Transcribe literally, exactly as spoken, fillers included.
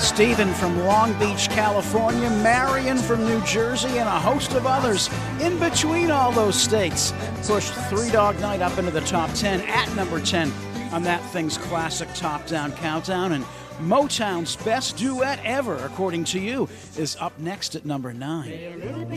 Stephen from Long Beach, California, Marion from New Jersey, and a host of others in between all those states pushed Three Dog Night up into the top ten at number ten on That Thing's classic Top Down Countdown. And Motown's best duet ever, according to you, is up next at number nine.